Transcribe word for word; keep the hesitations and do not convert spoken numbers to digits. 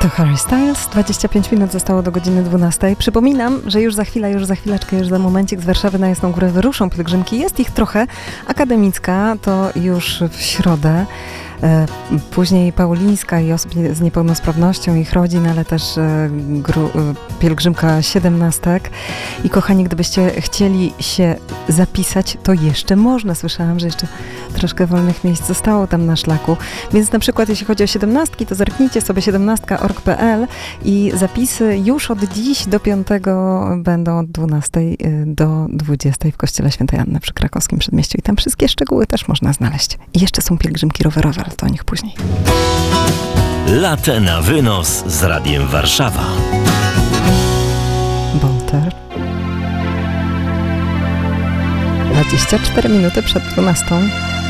To Harry Styles, dwadzieścia pięć minut zostało do godziny dwunastej. Przypominam, że już za chwilę, już za chwileczkę, już za momencik z Warszawy na Jasną Górę wyruszą pielgrzymki. Jest ich trochę. Akademicka to już w środę. Później Paulińska i osób z niepełnosprawnością, ich rodzin, ale też gru, pielgrzymka siedemnastek. I kochani, gdybyście chcieli się zapisać, to jeszcze można. Słyszałam, że jeszcze troszkę wolnych miejsc zostało tam na szlaku. Więc na przykład jeśli chodzi o siedemnastki, to zerknijcie sobie siedemnastka kropka org kropka pe el i zapisy już od dziś do piątego będą od dwunastej do dwudziestej w Kościele Świętej Anny przy Krakowskim Przedmieściu. I tam wszystkie szczegóły też można znaleźć. I jeszcze są pielgrzymki rowerowe, ale to o nich później. Latę na wynos z Radiem Warszawa. Bolter. dwadzieścia cztery minuty przed dwunastą.